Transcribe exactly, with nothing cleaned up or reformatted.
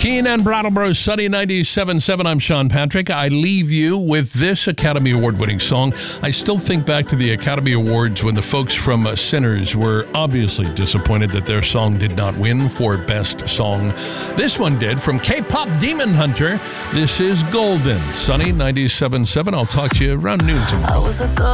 Keane and Brattleboro, Sunny ninety-seven point seven. I'm Sean Patrick. I leave you with this Academy Award-winning song. I still think back to the Academy Awards when the folks from uh, Sinners were obviously disappointed that their song did not win for Best Song. This one did, from K-Pop Demon Hunter. This is Golden. Sunny ninety-seven point seven. I'll talk to you around noon tomorrow. I was a girl.